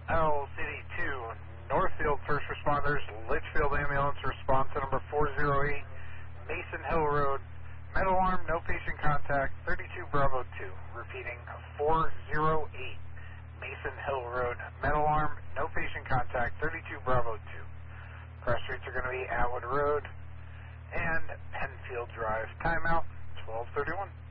LCD 2, Northfield First Responders, Litchfield Ambulance, response to number 408, Mason Hill Road, metal arm, no patient contact, 32 Bravo 2. Repeating, 408, Mason Hill Road, metal arm, no patient contact, 32 Bravo 2. Cross streets are going to be Atwood Road and Penfield Drive. Timeout, 12:31.